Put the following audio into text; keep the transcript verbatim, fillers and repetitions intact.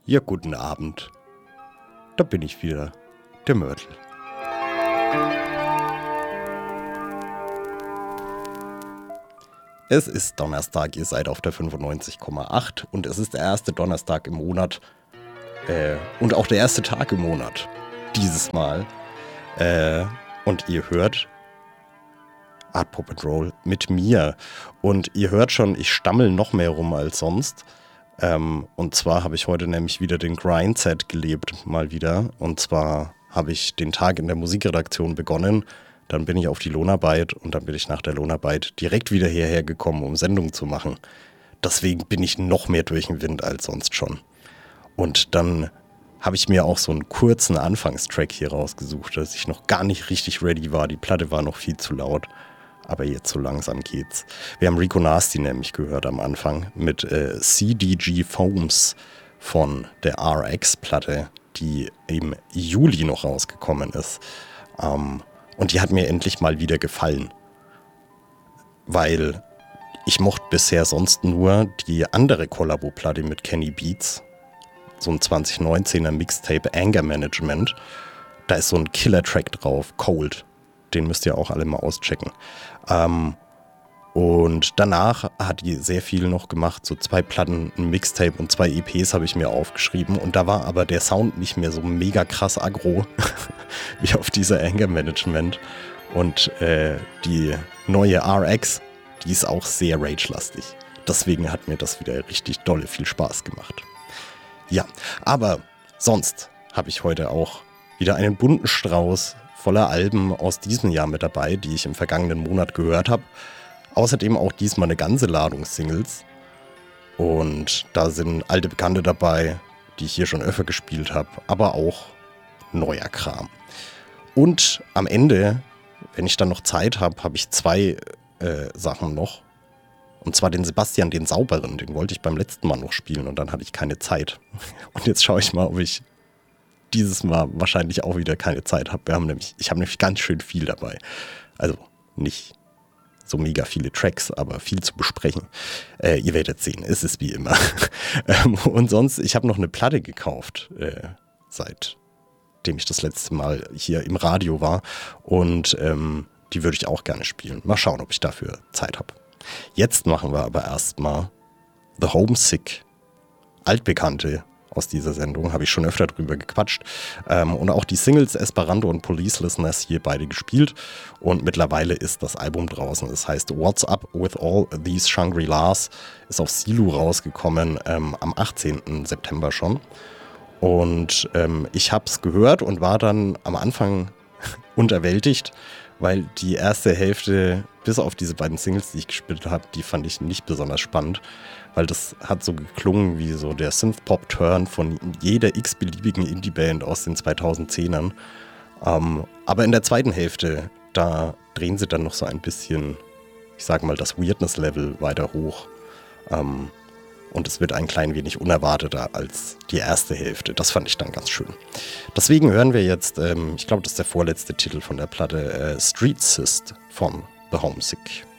Ja, guten Abend. Da bin ich wieder, der Mörtel. Es ist Donnerstag, ihr seid auf der fünfundneunzig Komma acht und es ist der erste Donnerstag im Monat äh, und auch der erste Tag im Monat, dieses Mal. Äh, und ihr hört Art Pop and Roll mit mir. Und ihr hört schon, ich stammel noch mehr rum als sonst. Ähm, und zwar habe ich heute nämlich wieder den Grindset gelebt, mal wieder. Und zwar habe ich den Tag in der Musikredaktion begonnen, dann bin ich auf die Lohnarbeit und dann bin ich nach der Lohnarbeit direkt wieder hierher gekommen, um Sendung zu machen. Deswegen bin ich noch mehr durch den Wind als sonst schon. Und dann habe ich mir auch so einen kurzen Anfangstrack hier rausgesucht, dass ich noch gar nicht richtig ready war. Die Platte war noch viel zu laut. Aber jetzt so langsam geht's. Wir haben Rico Nasty nämlich gehört am Anfang mit äh, C D G Foams von der R X-Platte, die im Juli noch rausgekommen ist. Ähm, und die hat mir endlich mal wieder gefallen. Weil ich mochte bisher sonst nur die andere Kollabo-Platte mit Kenny Beats. So ein zwanzig neunzehner Mixtape Anger Management. Da ist so ein Killer-Track drauf, Cold. Den müsst ihr auch alle mal auschecken. Ähm, und danach hat die sehr viel noch gemacht. So zwei Platten, ein Mixtape und zwei E Ps habe ich mir aufgeschrieben. Und da war aber der Sound nicht mehr so mega krass aggro wie auf dieser Anger Management. Und äh, die neue R X, die ist auch sehr rage-lastig. Deswegen hat mir das wieder richtig dolle viel Spaß gemacht. Ja, aber sonst habe ich heute auch wieder einen bunten Strauß voller Alben aus diesem Jahr mit dabei, die ich im vergangenen Monat gehört habe. Außerdem auch diesmal eine ganze Ladung Singles. Und da sind alte Bekannte dabei, die ich hier schon öfter gespielt habe, aber auch neuer Kram. Und am Ende, wenn ich dann noch Zeit habe, habe ich zwei äh, Sachen noch. Und zwar den Sebastian, den Sauberen, den wollte ich beim letzten Mal noch spielen und dann hatte ich keine Zeit. Und jetzt schaue ich mal, ob ich dieses Mal wahrscheinlich auch wieder keine Zeit habe. Wir haben nämlich, ich habe nämlich ganz schön viel dabei. Also nicht so mega viele Tracks, aber viel zu besprechen. Äh, ihr werdet sehen, es ist wie immer. ähm, und sonst, ich habe noch eine Platte gekauft, äh, seitdem ich das letzte Mal hier im Radio war. Und ähm, die würde ich auch gerne spielen. Mal schauen, ob ich dafür Zeit habe. Jetzt machen wir aber erstmal The Homesick. Altbekannte aus dieser Sendung, habe ich schon öfter drüber gequatscht. Ähm, und auch die Singles Esperanto und Police Listeners hier beide gespielt. Und mittlerweile ist das Album draußen. Es heißt What's Up With All These Shangri-Las. Ist auf Silu rausgekommen ähm, am achtzehnten September schon. Und ähm, ich habe es gehört und war dann am Anfang unterwältigt, weil die erste Hälfte, bis auf diese beiden Singles, die ich gespielt habe, die fand ich nicht besonders spannend, weil das hat so geklungen wie so der Synth-Pop-Turn von jeder x-beliebigen Indie-Band aus den zweitausendzehnern. Ähm, aber in der zweiten Hälfte, da drehen sie dann noch so ein bisschen, ich sag mal, das Weirdness-Level weiter hoch. Ähm, und es wird ein klein wenig unerwarteter als die erste Hälfte. Das fand ich dann ganz schön. Deswegen hören wir jetzt, ähm, ich glaube, das ist der vorletzte Titel von der Platte, äh, Street Cyst von The Homesick.